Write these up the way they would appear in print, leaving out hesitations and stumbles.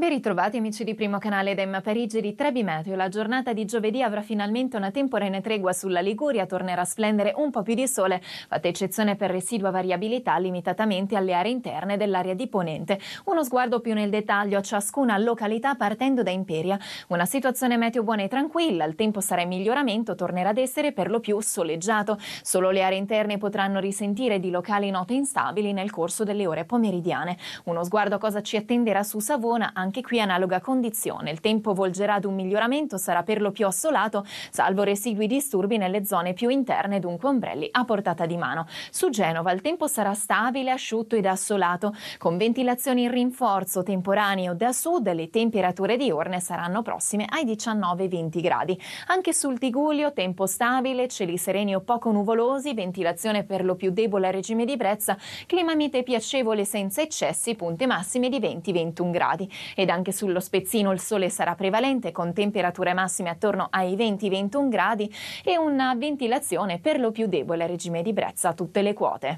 Ben ritrovati amici di Primo Canale da Emma Parigi di Trebi Meteo. La giornata di giovedì avrà finalmente una temporanea tregua sulla Liguria, tornerà a splendere un po' più di sole, fatta eccezione per residua variabilità limitatamente alle aree interne dell'area di Ponente. Uno sguardo più nel dettaglio a ciascuna località partendo da Imperia. Una situazione meteo buona e tranquilla, il tempo sarà in miglioramento, tornerà ad essere per lo più soleggiato. Solo le aree interne potranno risentire di locali note instabili nel corso delle ore pomeridiane. Uno sguardo a cosa ci attenderà su Savona, anche qui analoga condizione. Il tempo volgerà ad un miglioramento, sarà per lo più assolato, salvo residui disturbi nelle zone più interne, dunque ombrelli a portata di mano. Su Genova il tempo sarà stabile, asciutto ed assolato, con ventilazioni in rinforzo temporaneo da sud. Le temperature diurne saranno prossime ai 19-20 gradi. Anche sul Tigullio tempo stabile, cieli sereni o poco nuvolosi, ventilazione per lo più debole a regime di brezza, clima mite piacevole senza eccessi, punte massime di 20-21 gradi. Ed anche sullo Spezzino il sole sarà prevalente con temperature massime attorno ai 20-21 gradi e una ventilazione per lo più debole a regime di brezza a tutte le quote.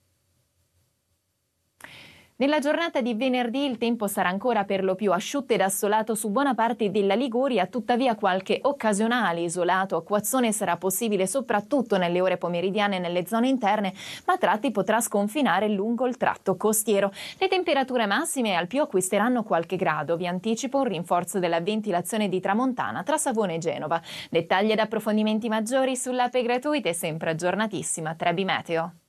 Nella giornata di venerdì il tempo sarà ancora per lo più asciutto ed assolato su buona parte della Liguria, tuttavia qualche occasionale isolato acquazzone sarà possibile soprattutto nelle ore pomeridiane nelle zone interne, ma a tratti potrà sconfinare lungo il tratto costiero. Le temperature massime al più acquisteranno qualche grado. Vi anticipo un rinforzo della ventilazione di tramontana tra Savona e Genova. Dettagli ed approfondimenti maggiori sull'app gratuita e sempre aggiornatissima Trebi Meteo.